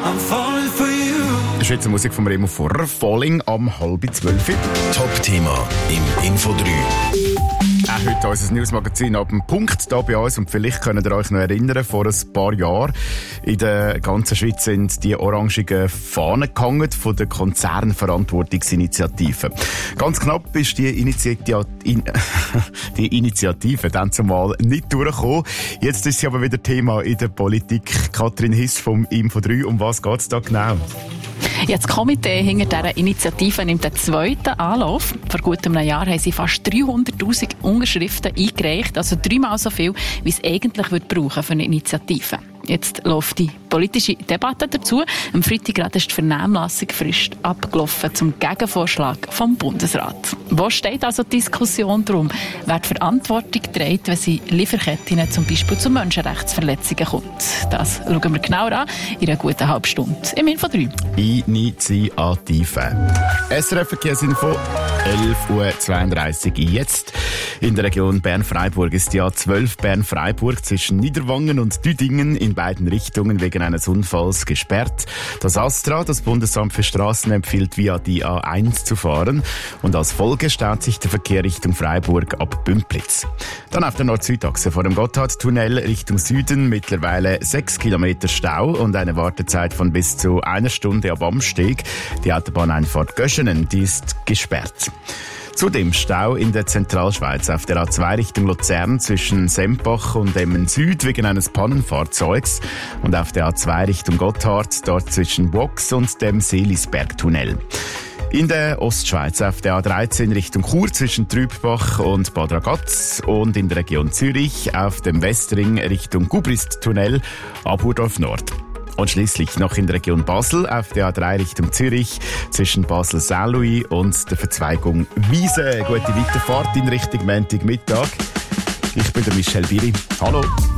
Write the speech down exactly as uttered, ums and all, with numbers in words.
I'm falling for you. Das ist jetzt die Musik von Remo Forrer, Falling am halb zwölf. Top-Thema im Info drei. Auch heute unser Newsmagazin ab dem Punkt hier bei uns. Und vielleicht könnt ihr euch noch erinnern, vor ein paar Jahren in der ganzen Schweiz sind die orangigen Fahnen gehangen von der Konzernverantwortungsinitiative. Ganz knapp ist die Initiative, in, die Initiative dann zumal nicht durchgekommen. Jetzt ist sie aber wieder Thema in der Politik. Katrin Hiss vom Info drei. Um was geht es da genau? Ja, das Komitee hinter dieser Initiative nimmt den zweiten Anlauf. Vor gut einem Jahr haben sie fast dreihunderttausend Unterschriften eingereicht, also dreimal so viel, wie es eigentlich wird brauchen für eine Initiative. Jetzt läuft die politische Debatte dazu. Am Freitag gerade ist die Vernehmlassungsfrist abgelaufen zum Gegenvorschlag vom Bundesrat. Wo steht also die Diskussion darum, wer die Verantwortung trägt, wenn sie Lieferketten zum Beispiel zu Menschenrechtsverletzungen kommt? Das schauen wir genauer an in einer guten halben Stunde im Info drei. Initiative. S R F Verkehrsinfo, elf Uhr zweiunddreißig. Jetzt in der Region Bern-Freiburg ist die A zwölf Bern-Freiburg zwischen Niederwangen und Düdingen in beiden Richtungen wegen eines Unfalls gesperrt. Das ASTRA, das Bundesamt für Straßen, empfiehlt via die A eins zu fahren und als Folge staut sich der Verkehr Richtung Freiburg ab Bümplitz. Dann auf der Nord-Süd-Achse vor dem Gotthardtunnel Richtung Süden mittlerweile sechs Kilometer Stau und eine Wartezeit von bis zu einer Stunde ab Amsteg. Die Autobahneinfahrt Göschenen, die ist gesperrt. Zudem Stau in der Zentralschweiz auf der A zwei Richtung Luzern zwischen Sempach und Emmen Süd wegen eines Pannenfahrzeugs und auf der A zwei Richtung Gotthard dort zwischen Box und dem Seelisbergtunnel. In der Ostschweiz auf der A dreizehn Richtung Chur zwischen Trübbach und Bad Ragaz und in der Region Zürich auf dem Westring Richtung Gubristtunnel ab Hurdorf Nord. Und schließlich noch in der Region Basel auf der A drei Richtung Zürich zwischen Basel-Saint-Louis und der Verzweigung Wiese. Gute Weiterfahrt in Richtung Montagmittag. Ich bin der Michel Biri. Hallo.